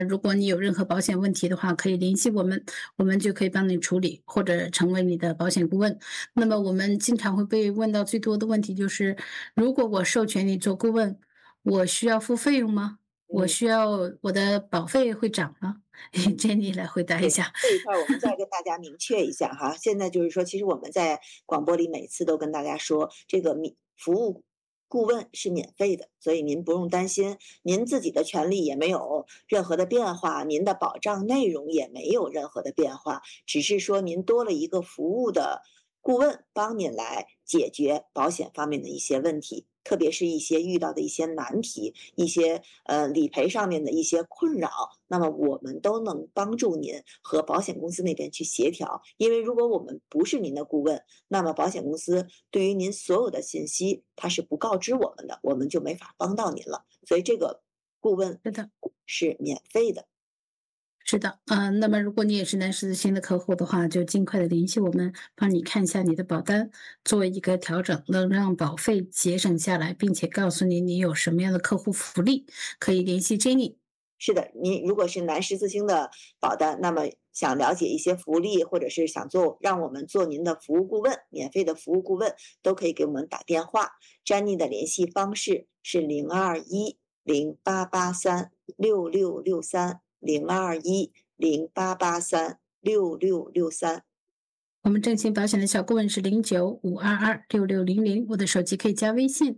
如果你有任何保险问题的话，可以联系我们，我们就可以帮你处理，或者成为你的保险顾问。那么我们经常会被问到最多的问题就是，如果我授权你做顾问，我需要付费用吗？我嗯。 需要我的保费会涨吗嗯。 ？Jenny 来回答一对， 下。 这一块儿我们再跟大家明确一下哈。现在就是说，其实我们在广播里每次都跟大家说，这个服务顾问是免费的，所以您不用担心，您自己的权利也没有任何的变化，您的保障内容也没有任何的变化，只是说您多了一个服务的顾问，帮您来解决保险方面的一些问题。特别是一些遇到的一些难题，一些理赔上面的一些困扰，那么我们都能帮助您和保险公司那边去协调。因为如果我们不是您的顾问，那么保险公司对于您所有的信息，它是不告知我们的，我们就没法帮到您了。所以这个顾问是的。 是免费的。 是的，那么如果你也是南十字星的客户的话，就尽快的联系我们，帮你看一下你的保单，做一个调整，能让保费节省下来，并且告诉你有什么样的客户福利，可以联系 Jenny。 是的，您如果是南十字星的保单，那么想了解一些福利，或者是想让我们做您的服务顾问，免费的服务顾问，都可以给我们打电话。Jenny 的联系方式是0210883663，0210883663。 我们正新保险的小顾问是0952266600，我的手机可以加微信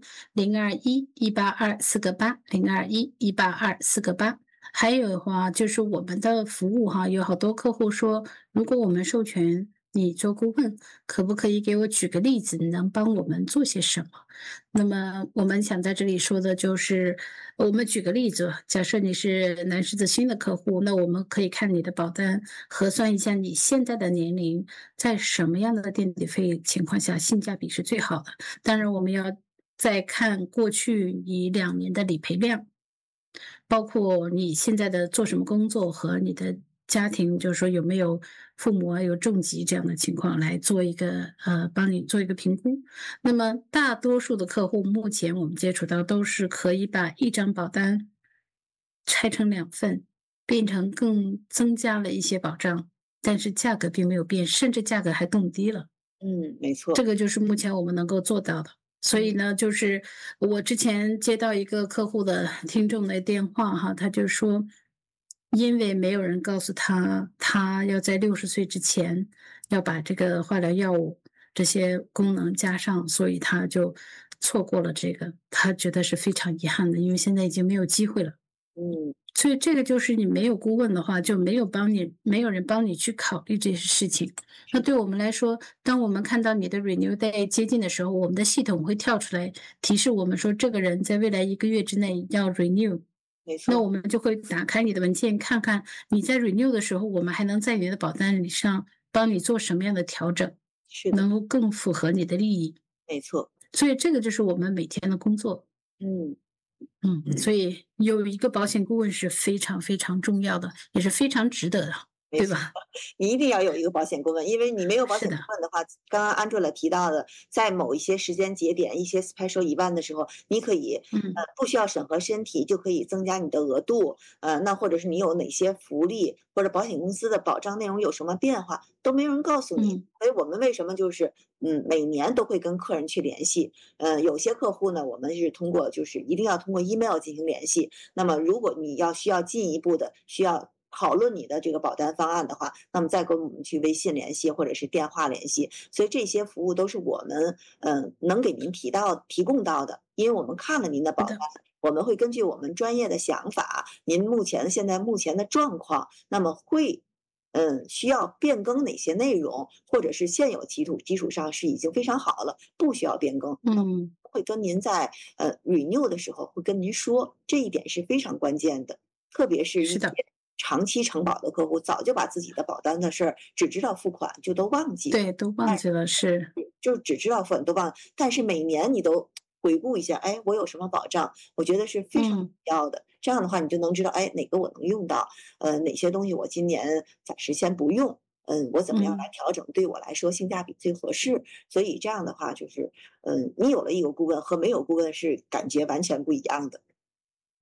0211824802118248。还有的话就是我们的服务哈，有好多客户说，如果我们授权你做顾问，可不可以给我举个例子，你能帮我们做些什么？那么我们想在这里说的就是，我们举个例子，假设你是南十字星的客户，那我们可以看你的保单，核算一下你现在的年龄，在什么样的垫底费情况下性价比是最好的。当然，我们要再看过去你2年的理赔量。包括你现在的做什么工作和你的家庭，就是说有没有父母有重疾这样的情况来做一个帮你做一个评估。那么大多数的客户目前我们接触到都是可以把一张保单拆成2份，变成增加了一些保障，但是价格并没有变，甚至价格还更低了。 没错。 这个就是目前我们能够做到的。所以呢，就是我之前接到一个客户的听众的电话哈，他就说，因为没有人告诉他，他要在60岁之前要把这个化疗药物这些功能加上，所以他就错过了这个，他觉得是非常遗憾的，因为现在已经没有机会了。 嗯。 所以这个就是你没有顾问的话，就没有人帮你去考虑这些事情。那对我们来说，当我们看到你的 renew day 接近的时候，我们的系统会跳出来提示我们说，这个人在未来1个月之内要 renew。 没错。 那我们就会打开你的文件，看看你在 renew 的时候，我们还能在你的保单里上帮你做什么样的调整， 是的。 能够更符合你的利益。 没错。 所以这个就是我们每天的工作。 嗯。 所以有一个保险顾问是非常非常重要的，也是非常值得的， 没错， 对吧？ 你一定要有一个保险顾问，因为你没有保险顾是的。 问的话，刚刚 Angela 提到的，在某一些时间节点，一些 special event 的时候，你可以不需要审核身体就可以增加你的额度，那或者是你有哪些福利，或者保险公司的保障内容有什么变化，都没有人告诉你。所以我们为什么就是每年都会跟客人去联系，有些客户呢，我们是通过就是一定要通过 email 进行联系。那么如果你需要进一步的需要讨论你的这个保单方案的话，那么再跟我们去微信联系或者是电话联系。所以这些服务都是我们能给您提供到的，因为我们看了您的保单，我们会根据我们专业的想法，您现在目前的状况，那么会需要变更哪些内容，或者是现有基础上是已经非常好了，不需要变更。会跟您在renew 的时候会跟您说，这一点是非常关键的。特别是一些是的。 长期承保的客户，早就把自己的保单的事儿只知道付款，就都忘记了。 对，都忘记了，是。 就只知道付款都忘了，但是每年你都回顾一下，哎，我有什么保障？我觉得是非常必要的。这样的话，你就能知道，哎，哪个我能用到，哪些东西我今年暂时先不用，我怎么样来调整，对我来说性价比最合适。所以这样的话，就是，你有了一个顾问和没有顾问是感觉完全不一样的。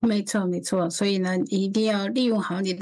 没错没错，所以呢，一定要利用好你的